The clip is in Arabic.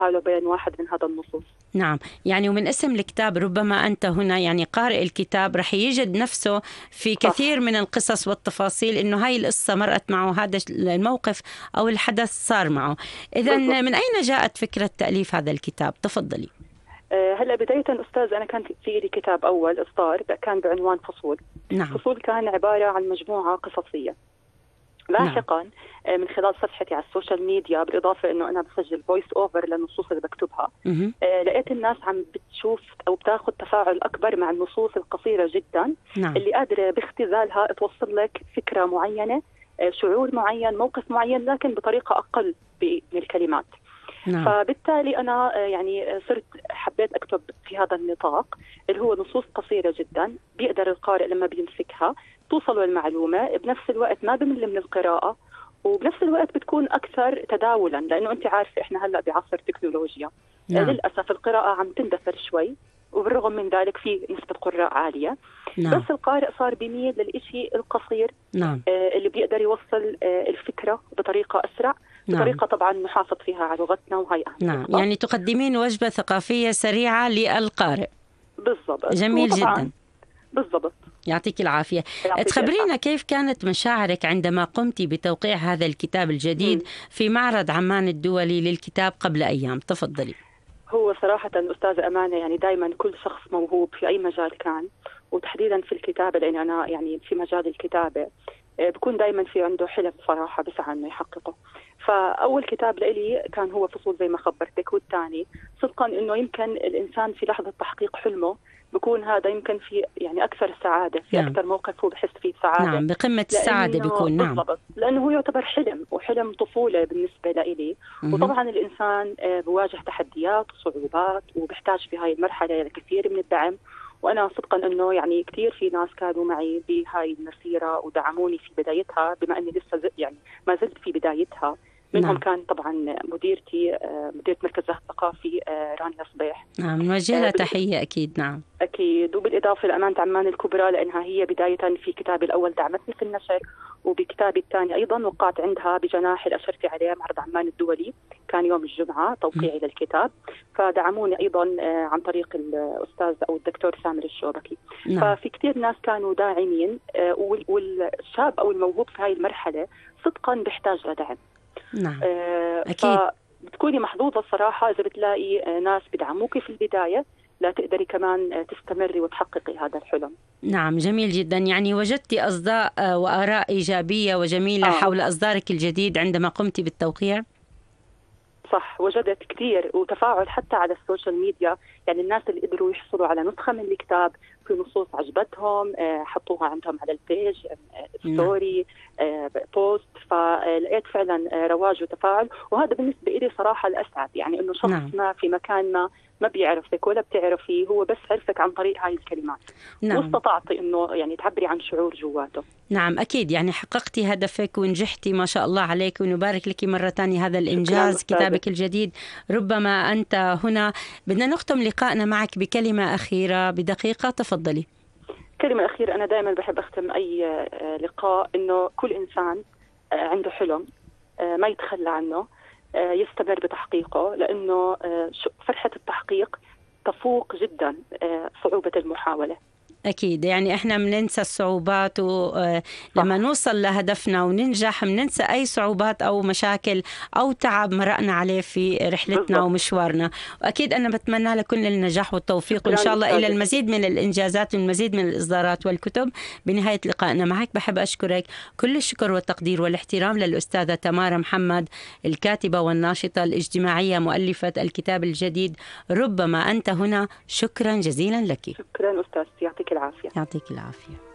حاله بين واحد من هذا النصوص. نعم، يعني ومن اسم الكتاب ربما أنت هنا، يعني قارئ الكتاب رح يجد نفسه في كثير من القصص والتفاصيل إنه هاي القصة مرقت معه، هذا الموقف أو الحدث صار معه. إذن من أين جاءت فكرة تأليف هذا الكتاب؟ تفضلي. هلا بداية أستاذ، أنا كان في لي كتاب أول إصدار كان بعنوان فصول. نعم. فصول كان عبارة عن مجموعة قصصية. لاحقا من خلال صفحتي على السوشيال ميديا، بالإضافة أنه أنا بسجل فويس أوفر للنصوص اللي بكتبها، لقيت الناس عم بتشوف أو بتاخذ تفاعل أكبر مع النصوص القصيرة جدا. نعم. اللي قادرة باختزالها توصل لك فكرة معينة، شعور معين، موقف معين، لكن بطريقة أقل من الكلمات. نعم. فبالتالي أنا يعني صرت حبيت أكتب في هذا النطاق اللي هو نصوص قصيرة جدا بيقدر القارئ لما بيمسكها توصله المعلومة، بنفس الوقت ما بمل من القراءة، وبنفس الوقت بتكون أكثر تداولا، لأنه أنت عارفة إحنا هلأ بعصر تكنولوجيا. نعم. للأسف القراءة عم تندثر شوي، وبالرغم من ذلك في نسبة قراء عالية. نعم. بس القارئ صار بيميل للإشي القصير. نعم. اللي بيقدر يوصل الفكرة بطريقة أسرع، بطريقة طبعا نحافظ فيها على لغتنا، وهي أهم. نعم، يعني تقدمين وجبة ثقافية سريعة للقارئ. بالضبط. جميل جدا. بالضبط. يعطيك العافية. تخبرينا كيف كانت مشاعرك عندما قمتي بتوقيع هذا الكتاب الجديد في معرض عمان الدولي للكتاب قبل أيام؟ تفضلي. هو صراحة أستاذة أمانة، يعني دايما كل شخص موهوب في أي مجال كان، وتحديدا في الكتابة، لأن أنا يعني في مجال الكتابة بكون دايما في عنده حلم صراحة بسعى أنه يحققه. فأول كتاب لي كان هو فصول زي ما خبرتك، والثاني صدقا أنه يمكن الإنسان في لحظة تحقيق حلمه بكون هذا يمكن في يعني أكثر سعادة، في أكثر موقف هو بحس فيه سعادة. نعم، بقمة السعادة بيكون. نعم بالضبط، لأنه هو يعتبر حلم، وحلم طفولة بالنسبة لي. وطبعا الإنسان بواجه تحديات وصعوبات، وبحتاج في هاي المرحلة لكثير من الدعم. وأنا صدقا أنه يعني كثير في ناس كانوا معي بهاي المسيرة ودعموني في بدايتها، بما أني لسه يعني ما زلت في بدايتها. منهم كان طبعا مديرتي، مديرة مركز الثقافي رانيا صبيح. نعم، نوجه لها تحية أكيد. نعم أكيد. وبالإضافة لأمانة عمان الكبرى، لأنها هي بداية في كتابي الأول دعمتني في النشر، وبكتابي الثاني أيضا وقعت عندها بجناح الأشرفي عليه معرض عمان الدولي، كان يوم الجمعة توقيعي للكتاب، فدعموني أيضا عن طريق الأستاذ أو الدكتور سامر الشوبكي. ففي كثير ناس كانوا داعمين، والشاب أو الموهوب في هاي المرحلة صدقا بيحتاج لدعم. نعم أكيد. فبتكوني محظوظة صراحة إذا بتلاقي ناس بدعموكي في البداية لا تقدري كمان تستمري وتحققي هذا الحلم. نعم، جميل جدا. يعني وجدتي أصداء وآراء إيجابية وجميلة حول إصدارك الجديد عندما قمتي بالتوقيع؟ صح، وجدت كثير وتفاعل حتى على السوشيال ميديا. يعني الناس اللي قدروا يحصلوا على نسخة من الكتاب، في نصوص عجبتهم حطوها عندهم على البيج، ستوري، بوست، فلقيت فعلا رواج وتفاعل. وهذا بالنسبة لي صراحة الأسعد، يعني إنه شخص ما في مكان ما بيعرفك ولا بتعرفيه، هو بس عرفك عن طريق هاي الكلمات. واستطعتي إنه يعني تعبري عن شعور جواته. نعم أكيد، يعني حققتي هدفك ونجحتي ما شاء الله عليك، ونبارك لك مرة تانية هذا الإنجاز، كتابك الجديد ربما أنت هنا. بدنا نختم لقائنا معك بكلمة أخيرة بدقيقة، تفضلي. كلمة أخيرة، أنا دائما بحب أختم أي لقاء إنه كل إنسان عنده حلم ما يتخلى عنه، يستمر بتحقيقه، لأنه فرحة التحقيق تفوق جدا صعوبة المحاولة. أكيد، يعني إحنا بننسى الصعوبات، ولما نوصل لهدفنا وننجح بننسى أي صعوبات أو مشاكل أو تعب مرقنا عليه في رحلتنا بالضبط. ومشوارنا. وأكيد أنا بتمنى لك كل النجاح والتوفيق، وإن شاء الله إلى المزيد من الإنجازات والمزيد من الإصدارات والكتب. بنهاية لقائنا معك بحب أشكرك كل الشكر والتقدير والاحترام للأستاذة تمارا محمد، الكاتبة والناشطة الاجتماعية، مؤلفة الكتاب الجديد ربما أنت هنا. شكرا جزيلا لك. شكرا أستاذتي، يعطيك العافية. يعطيك العافية.